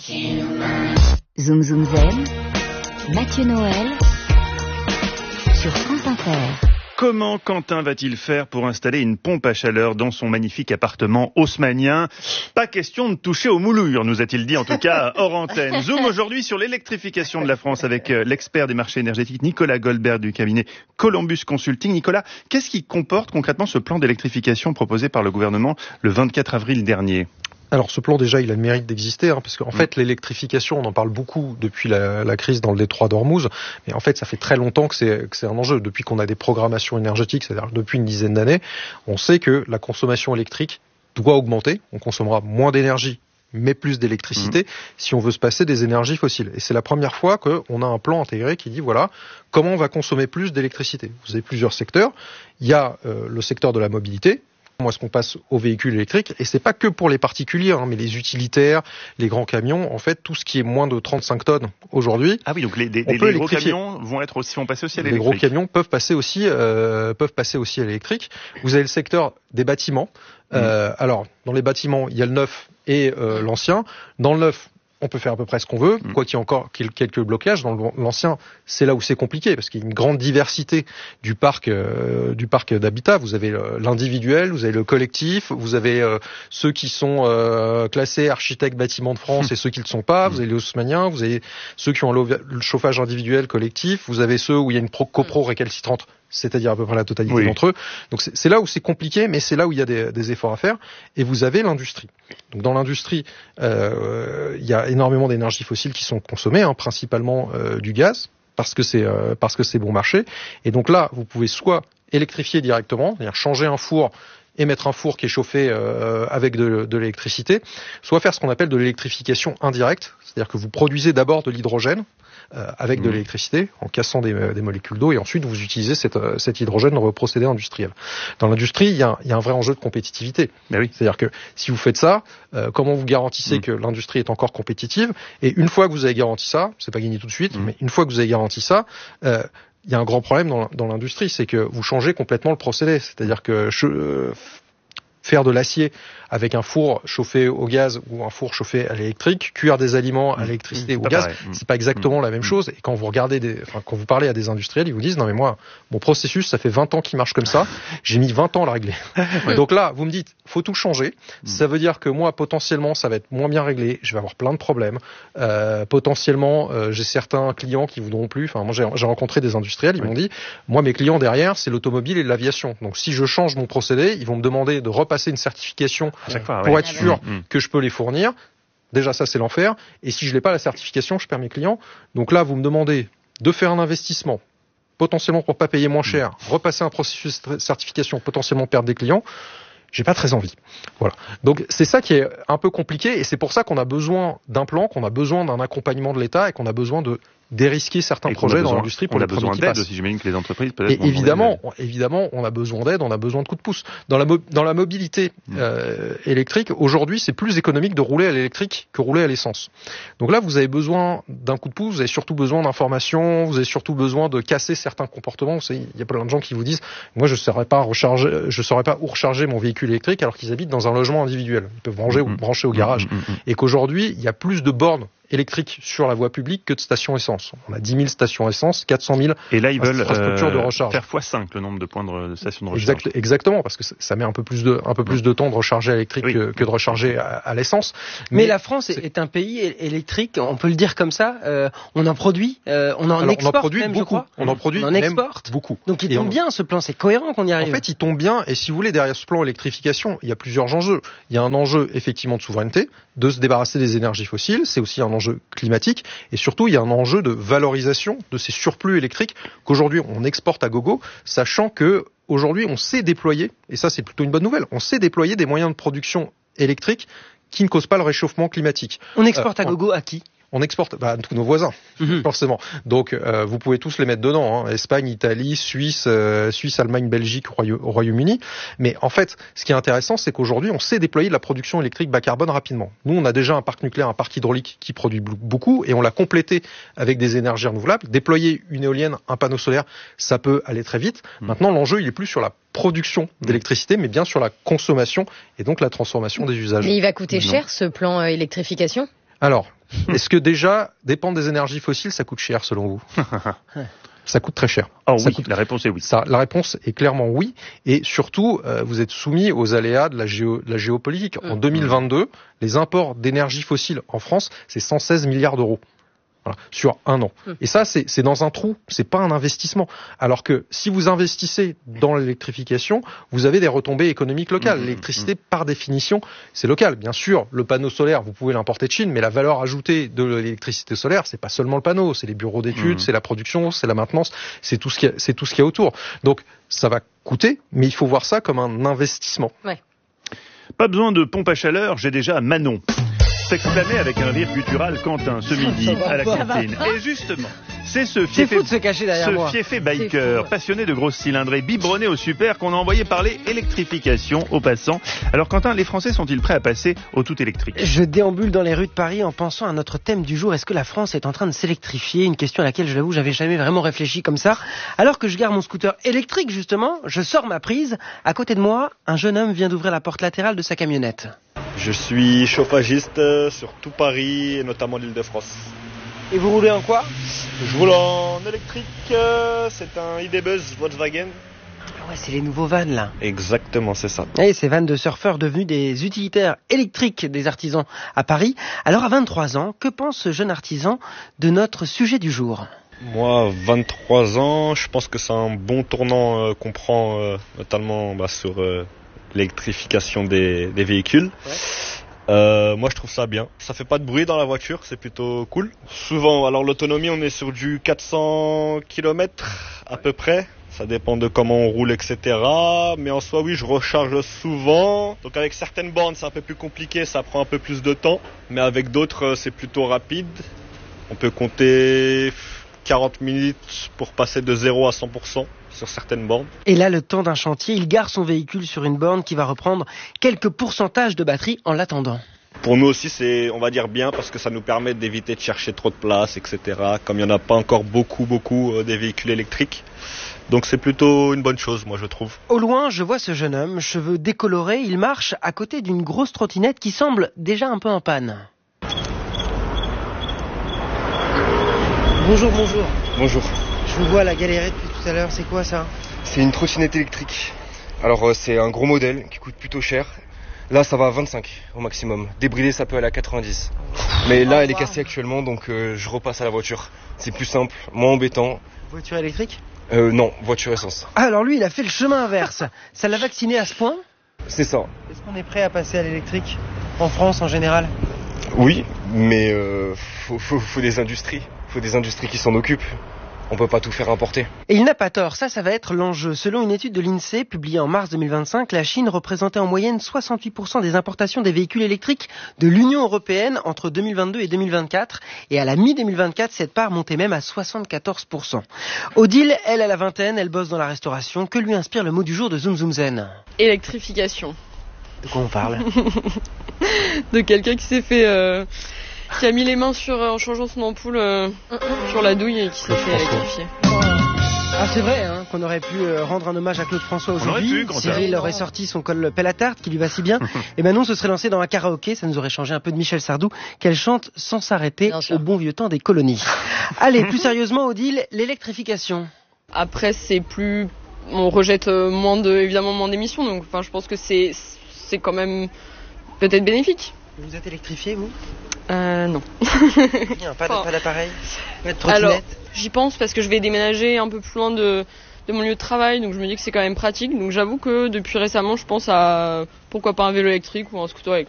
Zoom Zoom Zen, Mathieu Noël, sur France Inter. Comment Quentin va-t-il faire pour installer une pompe à chaleur dans son magnifique appartement haussmannien? Pas question de toucher aux moulures, nous a-t-il dit en tout cas hors antenne. Zoom aujourd'hui sur l'électrification de la France avec l'expert des marchés énergétiques Nicolas Goldberg du cabinet Columbus Consulting. Nicolas, qu'est-ce qui comporte concrètement ce plan d'électrification proposé par le gouvernement le 24 avril dernier? Alors ce plan déjà il a le mérite d'exister parce qu'en fait l'électrification on en parle beaucoup depuis la crise dans le détroit d'Ormuz, mais en fait ça fait très longtemps que c'est un enjeu. Depuis qu'on a des programmations énergétiques, c'est-à-dire depuis une dizaine d'années, on sait que la consommation électrique doit augmenter, on consommera moins d'énergie mais plus d'électricité si on veut se passer des énergies fossiles. Et c'est la première fois qu'on a un plan intégré qui dit voilà comment on va consommer plus d'électricité. Vous avez plusieurs secteurs, il y a le secteur de la mobilité. Est-ce qu'on passe aux véhicules électriques? Et c'est pas que pour les particuliers, mais les utilitaires, les grands camions, en fait, tout ce qui est moins de 35 tonnes aujourd'hui. Ah oui, donc les gros camions vont passer aussi à l'électrique. Les gros camions peuvent passer aussi à l'électrique. Vous avez le secteur des bâtiments. Alors, dans les bâtiments, il y a le neuf et l'ancien. Dans le neuf, on peut faire à peu près ce qu'on veut, quoi qu'il y ait encore quelques blocages. Dans l'ancien, c'est là où c'est compliqué, parce qu'il y a une grande diversité du parc d'habitat. Vous avez l'individuel, vous avez le collectif, vous avez ceux qui sont classés architectes bâtiments de France et ceux qui ne le sont pas. Vous avez les haussmanniens, vous avez ceux qui ont le chauffage individuel collectif, vous avez ceux où il y a une copro récalcitrante, c'est-à-dire à peu près la totalité d'entre eux. Donc c'est là où c'est compliqué, mais c'est là où il y a des efforts à faire. Et vous avez l'industrie. Donc dans l'industrie, il y a énormément d'énergies fossiles qui sont consommées, principalement du gaz, parce que c'est bon marché. Et donc là, vous pouvez soit électrifier directement, c'est-à-dire changer un four et mettre un four qui est chauffé avec de l'électricité, soit faire ce qu'on appelle de l'électrification indirecte, c'est-à-dire que vous produisez d'abord de l'hydrogène avec de l'électricité, en cassant des molécules d'eau, et ensuite vous utilisez cet hydrogène dans vos procédés industriels. Dans l'industrie, il y a un vrai enjeu de compétitivité. C'est-à-dire que si vous faites ça, comment vous garantissez que l'industrie est encore compétitive? Et une fois que vous avez garanti ça, c'est pas gagné tout de suite, mais une fois que vous avez garanti ça, il y a un grand problème dans l'industrie, c'est que vous changez complètement le procédé. C'est-à-dire que faire de l'acier avec un four chauffé au gaz ou un four chauffé à l'électrique, cuire des aliments à l'électricité ou au gaz, c'est pas exactement la même chose. Et quand vous regardez quand vous parlez à des industriels, ils vous disent non mais moi, mon processus, ça fait 20 ans qu'il marche comme ça, j'ai mis 20 ans à le régler. Donc là, vous me dites, faut tout changer. Ça veut dire que moi, potentiellement, ça va être moins bien réglé, je vais avoir plein de problèmes. Potentiellement, j'ai certains clients qui voudront plus. Enfin, moi, j'ai rencontré des industriels, ils m'ont dit, moi, mes clients derrière, c'est l'automobile et l'aviation. Donc si je change mon procédé, ils vont me demander de repasser une certification pour être sûr que je peux les fournir. Déjà, ça, c'est l'enfer. Et si je n'ai pas la certification, je perds mes clients. Donc là, vous me demandez de faire un investissement, potentiellement pour pas payer moins cher, repasser un processus de certification, potentiellement perdre des clients. J'ai pas très envie. Voilà. Donc c'est ça qui est un peu compliqué, et c'est pour ça qu'on a besoin d'un plan, qu'on a besoin d'un accompagnement de l'État, et qu'on a besoin de dérisquer certains projets dans l'industrie pour les premiers qui passent. On a besoin d'aide aussi, j'imagine que les entreprises peut-être. Et évidemment, on a besoin d'aide, on a besoin de coups de pouce. Dans la mobilité électrique, aujourd'hui, c'est plus économique de rouler à l'électrique que rouler à l'essence. Donc là, vous avez besoin d'un coup de pouce, vous avez surtout besoin d'informations, vous avez surtout besoin de casser certains comportements. Vous savez, il y a plein de gens qui vous disent, moi, je saurais pas où recharger mon véhicule électrique alors qu'ils habitent dans un logement individuel. Ils peuvent brancher au garage. Et qu'aujourd'hui, il y a plus de bornes électriques sur la voie publique que de stations essence. On a 10 000 stations essence, 400 000 et là, ils veulent infrastructures de recharge. Faire x5 le nombre de points de stations de recharge. Exactement, parce que ça met un peu plus de temps de recharger à l'électrique que de recharger à l'essence. Mais la France est un pays électrique, on peut le dire comme ça. On en produit, on en exporte même, je crois. On en produit même beaucoup. Donc il tombe bien ce plan, c'est cohérent qu'on y arrive. En fait, il tombe bien, et si vous voulez, derrière ce plan électrification, il y a plusieurs enjeux. Il y a un enjeu effectivement de souveraineté, de se débarrasser des énergies fossiles, c'est aussi un enjeu climatique, et surtout il y a un enjeu de valorisation de ces surplus électriques qu'aujourd'hui on exporte à gogo, sachant que aujourd'hui on sait déployer, et ça c'est plutôt une bonne nouvelle, on sait déployer des moyens de production électrique qui ne causent pas le réchauffement climatique. On exporte à gogo à qui ? On exporte tous nos voisins, forcément. Donc, vous pouvez tous les mettre dedans, Espagne, Italie, Suisse, Allemagne, Belgique, au Royaume-Uni. Mais en fait, ce qui est intéressant, c'est qu'aujourd'hui, on sait déployer de la production électrique bas carbone rapidement. Nous, on a déjà un parc nucléaire, un parc hydraulique qui produit beaucoup, et on l'a complété avec des énergies renouvelables. Déployer une éolienne, un panneau solaire, ça peut aller très vite. Maintenant, l'enjeu, il est plus sur la production d'électricité, mais bien sur la consommation et donc la transformation des usages. Mais il va coûter cher, ce plan électrification ? Alors, Est-ce que déjà, dépendre des énergies fossiles, ça coûte cher selon vous? Ça coûte très cher. Oh oui, la réponse est oui. La réponse est clairement oui. Et surtout, vous êtes soumis aux aléas de la géopolitique. En 2022, les imports d'énergie fossile en France, c'est 116 milliards d'euros. Voilà, sur un an. Et ça, c'est dans un trou, c'est pas un investissement. Alors que si vous investissez dans l'électrification, vous avez des retombées économiques locales. L'électricité, par définition, c'est local. Bien sûr, le panneau solaire, vous pouvez l'importer de Chine, mais la valeur ajoutée de l'électricité solaire, c'est pas seulement le panneau, c'est les bureaux d'études, c'est la production, c'est la maintenance, c'est tout ce qu'il y a autour. Donc, ça va coûter, mais il faut voir ça comme un investissement. Ouais. Pas besoin de pompe à chaleur, j'ai déjà Manon. S'exclamait avec un rire guttural Quentin ce midi à la cantine. Et justement, c'est ce fiefé biker, passionné de grosses cylindrées, biberonné au super qu'on a envoyé parler électrification aux passants. Alors Quentin, les Français sont-ils prêts à passer au tout électrique? Je déambule dans les rues de Paris en pensant à notre thème du jour. Est-ce que la France est en train de s'électrifier? Une question à laquelle, je l'avoue, j'avais jamais vraiment réfléchi comme ça. Alors que je gare mon scooter électrique, justement, je sors ma prise. À côté de moi, un jeune homme vient d'ouvrir la porte latérale de sa camionnette. Je suis chauffagiste sur tout Paris et notamment l'Île-de-France. Et vous roulez en quoi? Je roule en électrique, c'est un ID Buzz Volkswagen. Ah ouais, c'est les nouveaux vans là. Exactement, c'est ça. Et ces vans de surfeurs devenus des utilitaires électriques des artisans à Paris. Alors à 23 ans, que pense ce jeune artisan de notre sujet du jour? Moi, 23 ans, je pense que c'est un bon tournant qu'on prend notamment sur l'électrification des véhicules. Ouais. Moi je trouve ça bien. Ça fait pas de bruit dans la voiture, c'est plutôt cool. Souvent, alors l'autonomie on est sur du 400 km à peu près. Ça dépend de comment on roule, etc. Mais en soi, oui, je recharge souvent. Donc avec certaines bornes, c'est un peu plus compliqué, ça prend un peu plus de temps. Mais avec d'autres, c'est plutôt rapide. On peut compter 40 minutes pour passer de 0 à 100%. Sur certaines bornes. Et là, le temps d'un chantier, il gare son véhicule sur une borne qui va reprendre quelques pourcentages de batterie en l'attendant. Pour nous aussi, c'est, on va dire, bien parce que ça nous permet d'éviter de chercher trop de place, etc. Comme il n'y en a pas encore beaucoup des véhicules électriques. Donc c'est plutôt une bonne chose, moi je trouve. Au loin, je vois ce jeune homme, cheveux décolorés, il marche à côté d'une grosse trottinette qui semble déjà un peu en panne. Bonjour. Bonjour. Je vous vois la galérer depuis tout à l'heure, c'est quoi ça? C'est une trottinette électrique. Alors c'est un gros modèle qui coûte plutôt cher. Là ça va à 25 au maximum. Débridé ça peut aller à 90. Mais là elle est cassée actuellement donc je repasse à la voiture. C'est plus simple, moins embêtant. Voiture électrique? Non, voiture essence. Ah, alors lui il a fait le chemin inverse. Ça l'a vacciné à ce point? C'est ça. Est-ce qu'on est prêt à passer à l'électrique en France en général? Oui, mais faut des industries. Faut des industries qui s'en occupent. On peut pas tout faire importer. Et il n'a pas tort, ça va être l'enjeu. Selon une étude de l'INSEE publiée en mars 2025, la Chine représentait en moyenne 68% des importations des véhicules électriques de l'Union européenne entre 2022 et 2024. Et à la mi-2024, cette part montait même à 74%. Odile, elle a la vingtaine, elle bosse dans la restauration. Que lui inspire le mot du jour de Zoom Zoom Zen? Électrification. De quoi on parle? De quelqu'un qui s'est fait... qui a mis les mains en changeant son ampoule sur la douille et qui s'est fait électrifier. Ah c'est vrai qu'on aurait pu rendre un hommage à Claude François aujourd'hui. Cyril aurait sorti son col pelle à tarte qui lui va si bien. Et Manon se serait lancé dans un karaoké, ça nous aurait changé un peu de Michel Sardou qu'elle chante sans s'arrêter au bon vieux temps des colonies. Allez, plus sérieusement Odile, l'électrification. Après on rejette évidemment moins d'émissions, donc je pense que c'est quand même peut-être bénéfique. Vous êtes électrifié vous? Non. Pas d'appareil? Pas de trottinette? Alors, j'y pense parce que je vais déménager un peu plus loin de mon lieu de travail, donc je me dis que c'est quand même pratique. Donc j'avoue que depuis récemment, je pense à pourquoi pas un vélo électrique ou un scooter électrique.